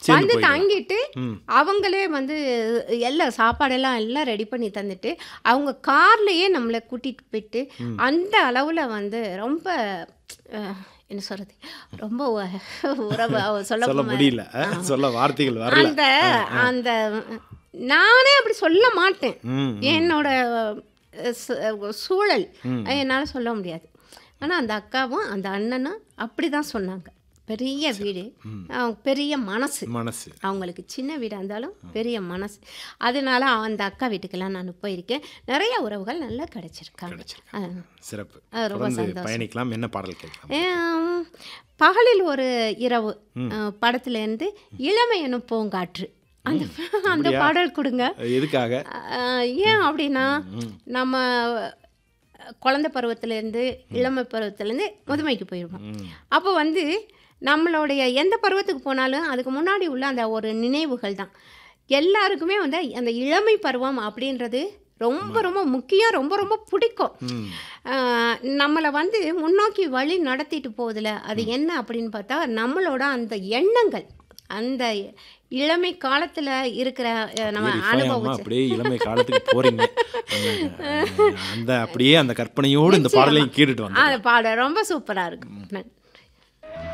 வந்து தங்கிட்டு அவங்களே வந்து எல்லாம் சாப்பாடெல்லாம் எல்லாம் ரெடி பண்ணி தந்துட்டு அவங்க கார்லேயே நம்மளை கூட்டிகிட்டு போயிட்டு அந்த அளவில் வந்து ரொம்ப என்ன சொல்கிறது ரொம்ப உறவு சொல்ல முடியல, சொல்ல வார்த்தைகள் வரல. அந்த அந்த நானே அப்படி சொல்ல மாட்டேன், என்னோட சூழல் என்னால் சொல்ல முடியாது. ஆனால் அந்த அக்காவும் அந்த அண்ணனும் அப்படி தான் சொன்னாங்க. பெரிய வீடு, அவங்க பெரிய மனசு, அவங்களுக்கு சின்ன வீடாக இருந்தாலும் பெரிய மனசு. அதனால அந்த அக்கா வீட்டுக்கெல்லாம் நான் போயிருக்கேன். நிறைய உறவுகள் நல்லா கிடைச்சிருக்காங்க. சிறப்பு. ரொம்ப சந்தோஷம். பயணிக்கலாம். என்ன பாடல் கேட்கலாம்? பகலில் ஒரு இரவு படத்துலேருந்து இளமை எனும் பூங்காற்று அந்த பாடல் கொடுங்க. எதுக்காக? ஏன் அப்படின்னா நம்ம குழந்தை பருவத்திலேருந்து இளமை பருவத்திலேருந்து முதுமைக்கு போயிடுவோம். அப்போ வந்து நம்மளுடைய எந்த பருவத்துக்கு போனாலும் அதுக்கு முன்னாடி உள்ள அந்த ஒரு நினைவுகள் தான் எல்லாருக்குமே வந்து அந்த இளமை பருவம் அப்படின்றது ரொம்ப ரொம்ப முக்கியம், ரொம்ப ரொம்ப பிடிக்கும். நம்மளை வந்து முன்னோக்கி வழி நடத்திட்டு போகுதுல அது என்ன அப்படின்னு பார்த்தா நம்மளோட அந்த எண்ணங்கள், அந்த இளமை காலத்தில் இருக்கிற நம்ம அனுபவம். அப்படியே இளமை காலத்துக்கு போறீங்க, அந்த அப்படியே அந்த கற்பனையோடு இந்த பாடலையும் கேட்டுட்டு வாங்க. அந்த பாடல் ரொம்ப சூப்பராக இருக்கு.